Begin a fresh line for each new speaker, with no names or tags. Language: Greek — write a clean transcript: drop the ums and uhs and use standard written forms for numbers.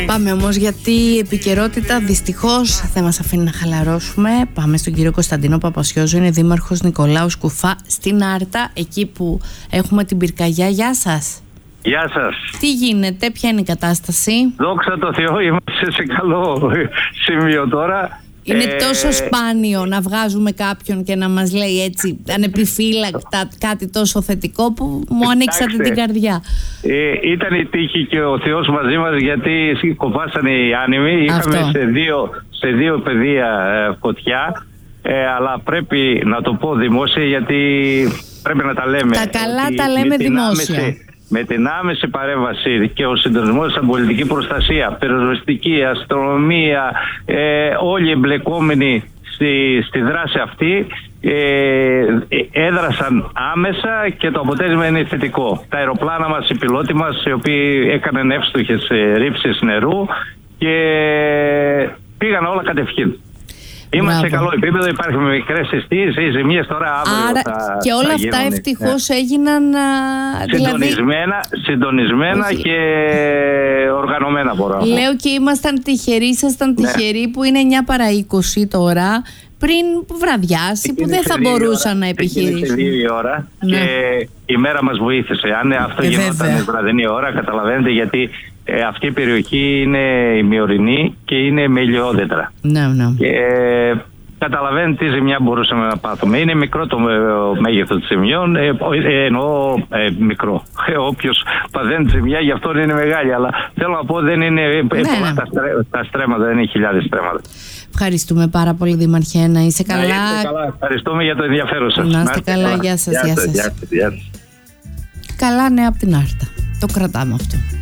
Πάμε όμως, γιατί η επικαιρότητα δυστυχώς δεν μας αφήνει να χαλαρώσουμε. Πάμε στον κύριο Κωνσταντίνο Παπασιόζο, είναι δήμαρχος Νικολάου Σκουφά στην Άρτα, εκεί που έχουμε την πυρκαγιά. Γεια σας.
Γεια σας.
Τι γίνεται, ποια είναι η κατάσταση?
Δόξα τω Θεώ, είμαστε σε καλό σημείο τώρα.
Είναι τόσο σπάνιο να βγάζουμε κάποιον και να μας λέει έτσι ανεπιφύλακτα κάτι τόσο θετικό που μου ανοίξατε την καρδιά.
Ήταν η τύχη και ο Θεός μαζί μας, γιατί κοπάσανε οι άνεμοι. Είχαμε σε δύο πεδία φωτιά, αλλά πρέπει να το πω δημόσια, γιατί πρέπει να τα λέμε.
Τα καλά τα λέμε δημόσια.
Με την άμεση παρέμβαση και ο συντονισμός στην πολιτική προστασία, πυροσβεστική, αστυνομία, όλοι οι εμπλεκόμενοι στη δράση αυτή έδρασαν άμεσα και το αποτέλεσμα είναι θετικό. Τα αεροπλάνα μας, οι πιλότοι μας, οι οποίοι έκαναν εύστοχες ρήψεις νερού και πήγαν όλα κατευθείαν. Είμαστε σε καλό επίπεδο, υπάρχουν μικρές συστήσεις, οι ζημίες τώρα αύριο.
Άρα και όλα αυτά ευτυχώς έγιναν
συντονισμένα και οργανωμένα, μπορώ να πω.
Λέω και ήσασταν τυχεροί που είναι 9 παρά 20 τώρα, πριν βραδιάσει, που δεν θα μπορούσαν να επιχειρήσουν.
Σε 2 η ώρα και η μέρα μας βοήθησε. Αν αυτό γινόταν βραδινή ώρα, καταλαβαίνετε, γιατί αυτή η περιοχή είναι ημιορεινή και είναι με ηλιόδεντρα.
Ναι.
Και καταλαβαίνετε τι ζημιά μπορούσαμε να πάθουμε. Είναι μικρό το μέγεθος της ζημιών, εννοώ μικρό. Όποιος παθαίνει ζημιά, γι' αυτό είναι μεγάλη. Αλλά θέλω να πω, δεν είναι πολλά τα στρέμματα, δεν είναι χιλιάδες στρέμματα.
Ευχαριστούμε πάρα πολύ, Δήμαρχε, να είσαι καλά.
Ευχαριστούμε για το ενδιαφέρον σας.
Να είστε καλά, γεια σας. Καλά νέα από την Άρτα. Το κρατάμε αυτό.